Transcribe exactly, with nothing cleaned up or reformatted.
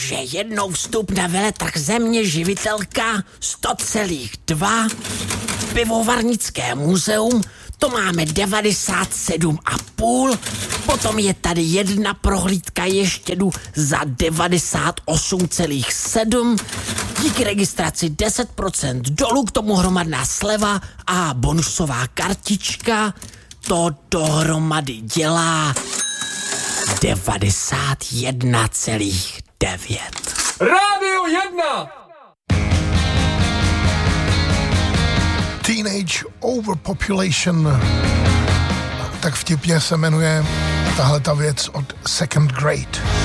že jednou vstup na veletrh země živitelka sto celá dva, pivovarnické muzeum, to máme devadesát sedm a půl, potom je tady jedna prohlídka ještě jdu za devadesát osm celá sedm, díky registraci deset procent dolů, k tomu hromadná sleva a bonusová kartička, to dohromady dělá devadesát jedna celá devět. Rádio jedna! Teenage Overpopulation. Tak vtipně se jmenuje tahle ta věc od Second Grade.